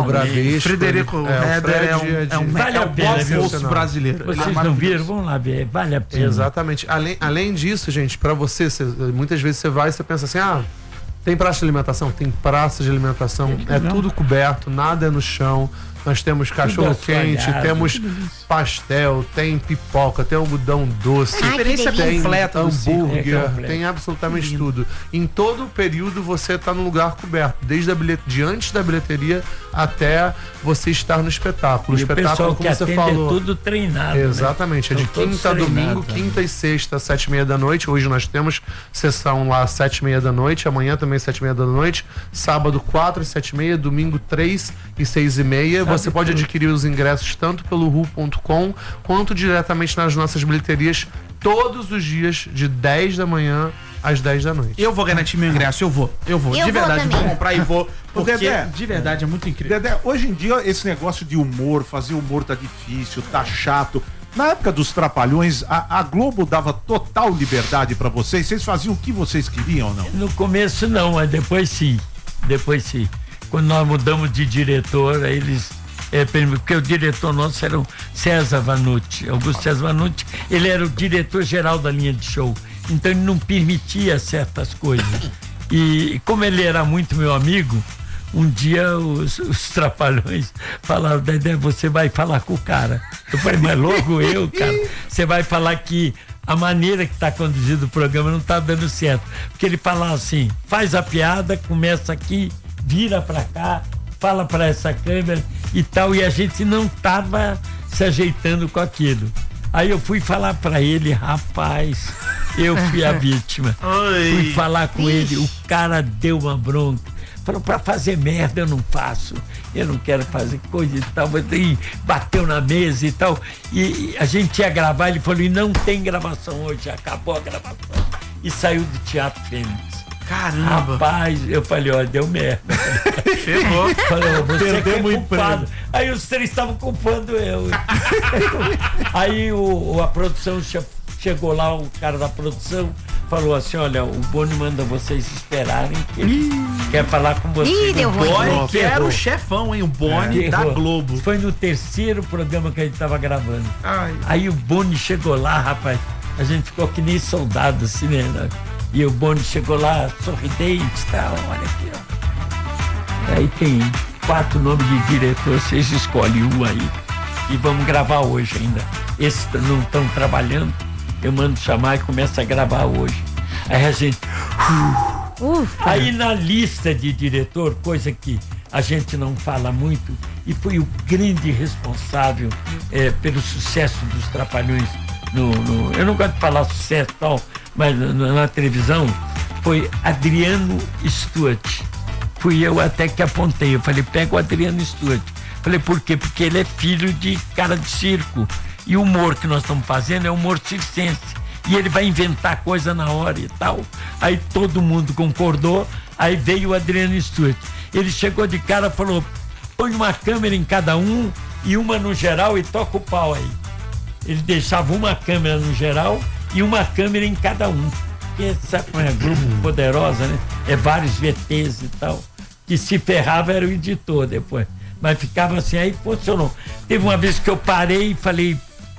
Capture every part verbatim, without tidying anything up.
Bradesco. Frederico Heder é, é um, é um, vale é a pena, Bob Fosse brasileiro. Vocês é não viram? Vamos lá ver, vale a pena. Exatamente. Além, além disso, gente, para você, você, muitas vezes você vai e você pensa assim, ah, tem praça de alimentação? Tem praça de alimentação, é tudo coberto, nada é no chão. Nós temos cachorro-quente, temos pastel, tem pipoca, tem algodão doce, a experiência tem completa hambúrguer, é tem absolutamente Lindo. tudo. Em todo o período você está num lugar coberto, desde a bilhete, de antes da bilheteria até você estar no espetáculo. E o espetáculo, o como você falou, é tudo treinado. Exatamente, né? é de quinta a domingo, né? Quinta e sexta, sete e meia da noite. Hoje nós temos sessão lá às sete e meia da noite, amanhã também sete e meia da noite, sábado quatro e sete e meia, domingo três e seis e meia. Sabe Você pode tudo. adquirir os ingressos tanto pelo ru ponto com quanto diretamente nas nossas bilheterias todos os dias de dez da manhã às dez da noite. Eu vou garantir meu ingresso, eu vou. Eu vou, eu de verdade, vou, vou comprar e vou. Porque Dedé, de verdade é muito incrível. Dedé, hoje em dia esse negócio de humor, fazer humor tá difícil, tá chato. Na época dos Trapalhões, a, a Globo dava total liberdade pra vocês. Vocês faziam o que vocês queriam ou não? No começo não, mas depois sim. Depois sim. Quando nós mudamos de diretor, aí eles... É, porque o diretor nosso era o César Vanucci, Augusto César Vanucci, ele era o diretor-geral da linha de show, então ele não permitia certas coisas. E como ele era muito meu amigo, um dia os, os Trapalhões falaram, Dedé, você vai falar com o cara. Eu falei, mas logo eu, cara, você vai falar que a maneira que está conduzido o programa não está dando certo. Porque ele falava assim, faz a piada, começa aqui, vira pra cá, fala para essa câmera e tal, e a gente não tava se ajeitando com aquilo. Aí eu fui falar para ele, rapaz, eu fui a vítima. Oi. Fui falar com ele, o cara deu uma bronca. Falou, para fazer merda eu não faço, eu não quero fazer coisa e tal, mas aí bateu na mesa e tal. E, e a gente ia gravar, ele falou, e não tem gravação hoje, acabou a gravação. E saiu do Teatro Fênix. Caramba! Rapaz, eu falei, ó, deu merda. Chegou. Falei, ó, você Perdemos é culpado. Aí os três estavam culpando eu. Aí o, a produção che chegou lá, o cara da produção falou assim, olha, o Boni manda vocês esperarem que ele quer falar com vocês. Ih, deu O Boni que era o chefão, hein? O Boni é. da Globo. Foi no terceiro programa que a gente tava gravando. Ai. Aí o Boni chegou lá, rapaz, a gente ficou que nem soldado assim, né? E o Boni chegou lá, sorridente e tal, olha aqui, ó. Aí tem quatro nomes de diretor, vocês escolhem um aí. E vamos gravar hoje ainda. Esses não estão trabalhando, eu mando chamar e começo a gravar hoje. Aí a gente... Ufa. Aí na lista de diretor, coisa que a gente não fala muito, e foi o grande responsável é, pelo sucesso dos Trapalhões. No, no, eu não gosto de falar sucesso e tal, mas na, na televisão, foi Adriano Stuart. Fui eu até que apontei, eu falei, pega o Adriano Stuart. Falei, por quê? Porque ele é filho de cara de circo. E o humor que nós estamos fazendo é humor circense. E ele vai inventar coisa na hora e tal. Aí todo mundo concordou, aí veio o Adriano Stuart. Ele chegou de cara e falou, põe uma câmera em cada um e uma no geral e toca o pau aí. Ele deixava uma câmera no geral e uma câmera em cada um. Porque, sabe como é grupo poderosa, né? É vários V Ts e tal. Que se ferrava era o editor depois. Mas ficava assim, aí funcionou. Teve uma vez que eu parei e falei,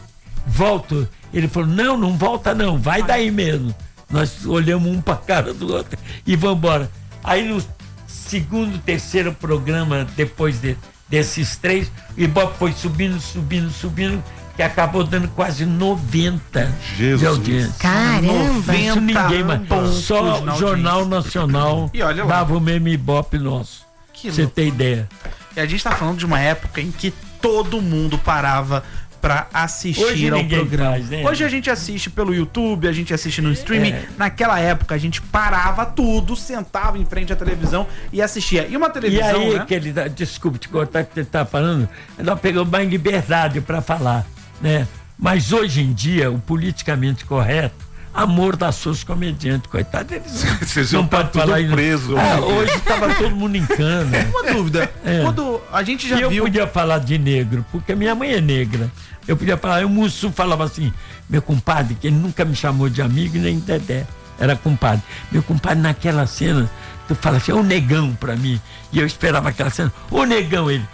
volto. Ele falou, não, não volta não, vai daí mesmo. Nós olhamos um pra cara do outro e vamos embora. Aí no segundo, terceiro programa, depois de, desses três, o Ibope foi subindo, subindo, subindo, que acabou dando quase noventa Jesus. de audiência. Caramba! Isso ninguém mais. Só o Jornal Nacional E olha lá. dava o mesmo Ibope nosso. Que Você tem ideia. E a gente tá falando de uma época em que todo mundo parava pra assistir Hoje ao ninguém programa. faz, né? Hoje a gente assiste pelo YouTube, a gente assiste no streaming. É. Naquela época a gente parava tudo, sentava em frente à televisão e assistia. E uma E televisão, aí, né? que ele, desculpe te cortar que você tá falando, nós pegamos mais liberdade para falar, né? Mas hoje em dia, o politicamente correto, amor das suas comediantes, coitado deles. Vocês não iam pode tá falar tudo isso. preso. Ah, hoje tava todo mundo em cana. Uma dúvida. É. Quando a gente já E eu viu... podia falar de negro, porque minha mãe é negra. Eu podia falar, o Mussu falava assim, meu compadre, que ele nunca me chamou de amigo nem de Dedé, era compadre. Meu compadre, naquela cena, tu fala assim, ô negão pra mim. E eu esperava aquela cena, ô negão, ele,